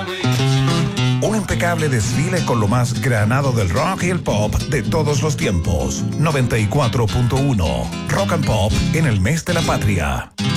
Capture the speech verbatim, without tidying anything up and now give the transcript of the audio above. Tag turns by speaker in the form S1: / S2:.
S1: Un impecable desfile con lo más granado del rock y el pop de todos los tiempos. noventa y cuatro punto uno Rock and Pop en el mes de la patria.